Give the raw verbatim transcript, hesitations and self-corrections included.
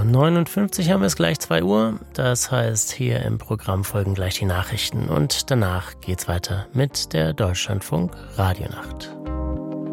neunundfünfzig haben wir es, gleich zwei Uhr. Das heißt, hier im Programm folgen gleich die Nachrichten und danach geht's weiter mit der Deutschlandfunk Radionacht.